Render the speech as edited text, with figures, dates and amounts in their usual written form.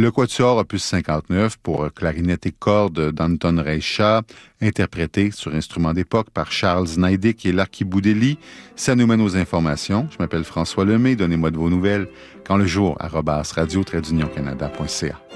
Le quatuor opus 59 pour clarinette et cordes d'Anton Reicha, interprété sur instrument d'époque par Charles Znaidik et Larky Boudeli. Ça nous mène aux informations. Je m'appelle François Lemay. Donnez-moi de vos nouvelles quand le jour @radio-canada.ca.